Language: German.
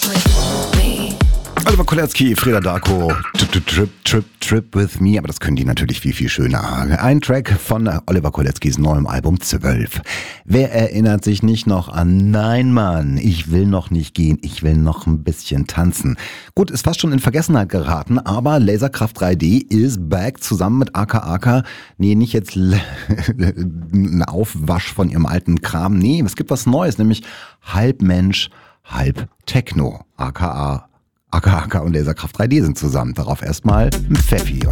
Oliver Kolecki, Freda Darko, Trip with me, aber das können die natürlich viel, viel schöner. Ein Track von Oliver Koleckis neuem Album 12. Wer erinnert sich nicht noch an Nein Mann, ich will noch nicht gehen, ich will noch ein bisschen tanzen. Gut, ist fast schon in Vergessenheit geraten, aber Laserkraft 3D ist back zusammen mit aka. Nee, nicht jetzt ein Aufwasch von ihrem alten Kram, nee, es gibt was Neues, nämlich halb Mensch, halb Techno, aka und Laserkraft 3D sind zusammen. Darauf erstmal ein Pfeffi.